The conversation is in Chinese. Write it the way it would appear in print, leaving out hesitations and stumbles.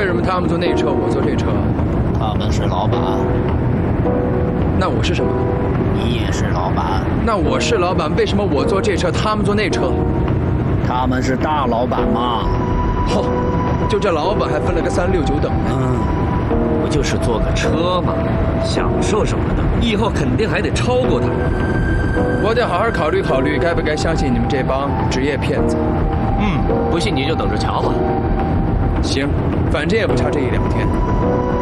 什么他们坐那车，我坐这车？ 他们是老板。 那我是什么？ 你也是老板。 那我是老板，为什么我坐这车，他们坐那车？ 他们是大老板嘛。 嚯，就这老板还分了个3、6、9等呢。 不就是坐个车嘛，享受什么的，以后肯定还得超过他。 我得好好考虑考虑，该不该相信你们这帮职业骗子。 不信你就等着瞧吧。 行，反正也不差这1、2天。